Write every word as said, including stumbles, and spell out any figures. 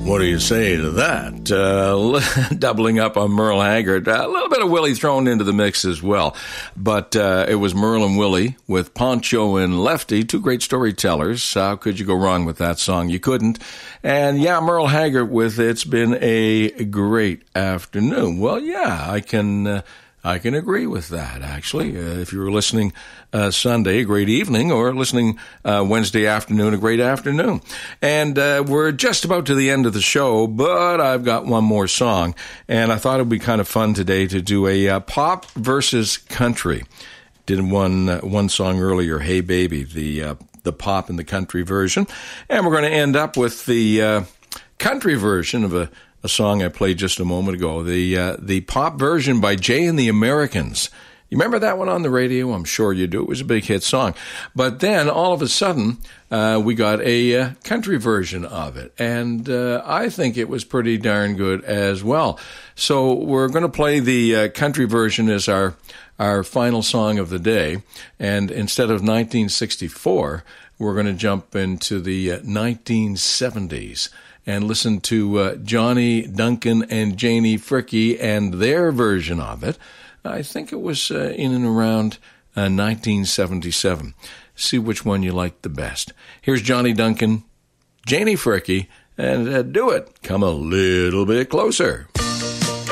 What do you say to that? Uh, doubling up on Merle Haggard. A little bit of Willie thrown into the mix as well. But uh, it was Merle and Willie with Poncho and Lefty, two great storytellers. How could you go wrong with that song? You couldn't. And yeah, Merle Haggard with It's Been a Great Afternoon. Well, yeah, I can... Uh, I can agree with that, actually. Uh, if you were listening uh, Sunday, a great evening, or listening uh, Wednesday afternoon, a great afternoon. And uh, we're just about to the end of the show, but I've got one more song. And I thought it would be kind of fun today to do a uh, pop versus country. Did one uh, one song earlier, Hey Baby, the uh, the pop and the country version. And we're going to end up with the uh, country version of a A song I played just a moment ago, the uh, the pop version by Jay and the Americans. You remember that one on the radio? I'm sure you do. It was a big hit song. But then, all of a sudden, uh, we got a uh, country version of it. And uh, I think it was pretty darn good as well. So we're going to play the uh, country version as our, our final song of the day. And instead of nineteen sixty-four, we're going to jump into the uh, nineteen seventies. And listen to uh, Johnny Duncan and Janie Fricke and their version of it. I think it was uh, in and around uh, nineteen seventy-seven. See which one you like the best. Here's Johnny Duncan, Janie Fricke, and uh, Do It. Come a little bit closer.